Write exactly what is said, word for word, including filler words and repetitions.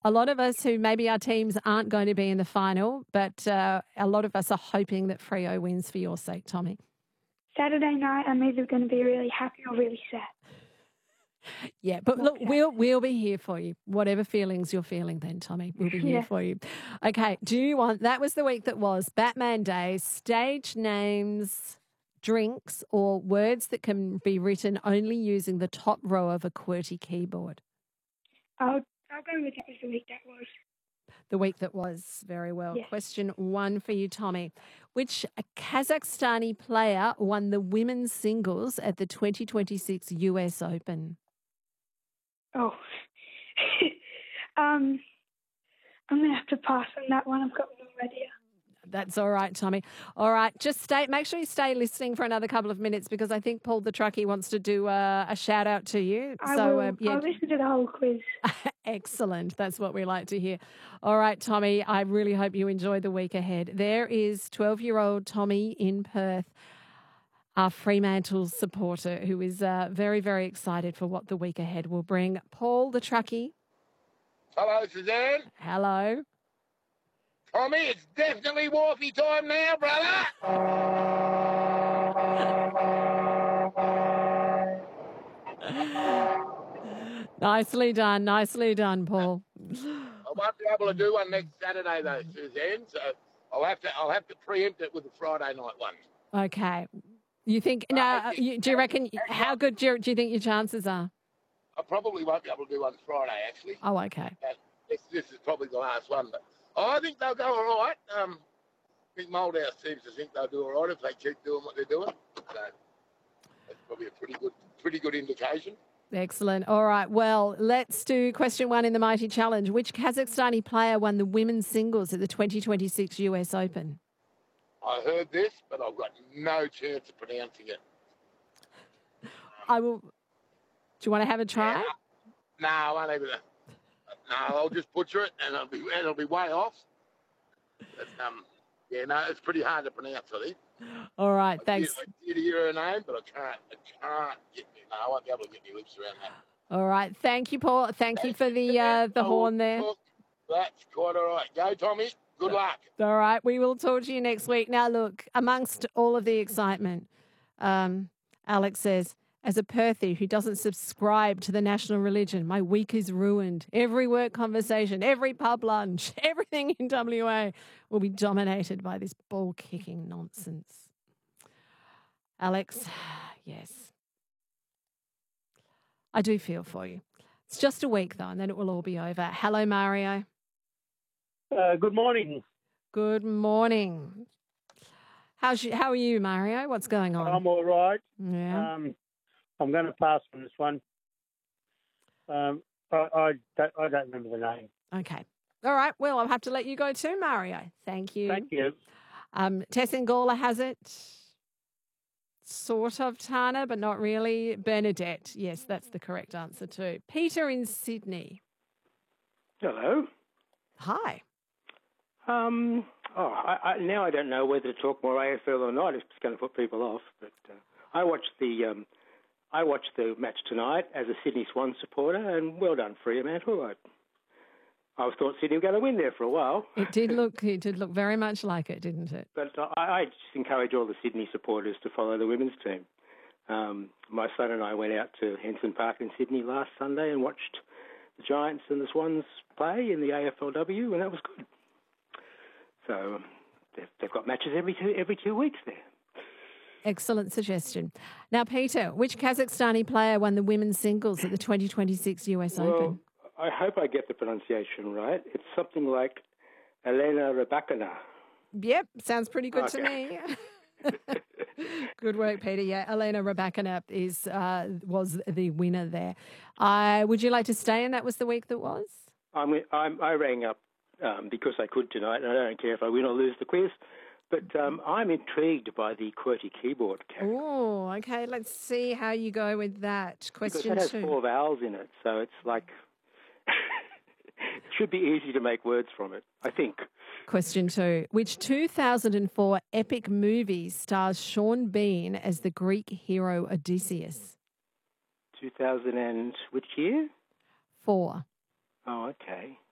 A lot of us who maybe our teams aren't going to be in the final, but uh, a lot of us are hoping that Freo wins for your sake, Tommy. Saturday night, I'm either going to be really happy or really sad. Yeah, but look, we'll we'll be here for you. Whatever feelings you're feeling then, Tommy, we'll be here Yeah. for you. Okay, do you want, that was the week that was, Batman Day, stage names, drinks, or words that can be written only using the top row of a QWERTY keyboard? I'll, I'll go with that was the week that was. The week that was, very well. Yes. Question one for you, Tommy. Which Kazakhstani player won the women's singles at the twenty twenty-six U S Open? Oh. um, I'm going to have to pass on that one. I've got no idea. That's all right, Tommy. All right, just stay. Make sure you stay listening for another couple of minutes because I think Paul the truckie wants to do uh, a shout out to you. I so will, uh, yeah, I'll listen to the whole quiz. excellent. That's what we like to hear. All right, Tommy. I really hope you enjoy the week ahead. There is twelve-year-old Tommy in Perth, our Fremantle supporter, who is uh, very, very excited for what the week ahead will bring. Paul the truckie. Hello, Suzanne. Hello. Tommy, it's definitely Wharfie time now, brother. Nicely done. Nicely done, Paul. I won't be able to do one next Saturday though, Suzanne. So I'll have to I'll have to preempt it with the Friday night one. Okay. You think now? Uh, You, do you reckon? How good do you, do you think your chances are? I probably won't be able to do one Friday actually. Oh, okay. Uh, this, this is probably the last one, but I think they'll go all right. Um, I think Moldhouse seems to think they'll do all right if they keep doing what they're doing. So that's probably a pretty good, pretty good indication. Excellent. All right. Well, let's do question one in the Mighty Challenge. Which Kazakhstani player won the women's singles at the twenty twenty-six U S Open? I heard this, but I've got no chance of pronouncing it. I will. Do you want to have a try? Yeah, no, I won't even. No, I'll just butcher it, and it'll be it'll be way off. But, um, yeah, no, it's pretty hard to pronounce, I think. All right, I thanks. Did, I did hear her name, but I can't. I can't get me. No, I won't be able to get my lips around that. All right, thank you, Paul. Thank you for the uh, the horn there. That's quite all right. Go, Tommy. Good luck. All right, we will talk to you next week. Now, look, amongst all of the excitement, um, Alex says, as a Perthie who doesn't subscribe to the national religion, my week is ruined. Every work conversation, every pub lunch, everything in W A will be dominated by this ball-kicking nonsense. Alex, yes. I do feel for you. It's just a week, though, and then it will all be over. Hello, Mario. Uh, good morning. Good morning. How's you, how are you, Mario? What's going on? I'm all right. Yeah. Um, I'm going to pass on this one. Um, I, I, don't, I don't remember the name. Okay. All right. Well, I'll have to let you go too, Mario. Thank you. Thank you. Um, Tess Ngala has it. Sort of, Tana, but not really. Bernadette. Yes, that's the correct answer too. Peter in Sydney. Hello. Hi. Um, oh, I, I, now I don't know whether to talk more A F L or not. It's going to put people off. But uh, I watched the um, I watched the match tonight as a Sydney Swans supporter, and well done, Fremantle. I, I thought Sydney were going to win there for a while. It did look it did look very much like it, didn't it? But I, I just encourage all the Sydney supporters to follow the women's team. Um, my son and I went out to Henson Park in Sydney last Sunday and watched the Giants and the Swans play in the A F L W, and that was good. So they've, they've got matches every two every two weeks there. Excellent suggestion. Now, Peter, which Kazakhstani player won the women's singles at the twenty twenty-six U S well, Open? I hope I get the pronunciation right. It's something like Elena Rybakina. Yep, sounds pretty good Okay. to me. Good work, Peter. Yeah, Elena Rybakina is uh, was the winner there. I would you like to stay? And that was the week that was. I'm, I'm, I rang up um, because I could tonight, and I don't care if I win or lose the quiz. But um, I'm intrigued by the QWERTY keyboard category. Oh, okay. Let's see how you go with that. Question because it two. has four vowels in it, so it's like it should be easy to make words from it, I think. Question two. Which two thousand four epic movie stars Sean Bean as the Greek hero Odysseus? two thousand and which year? Four. Oh, okay.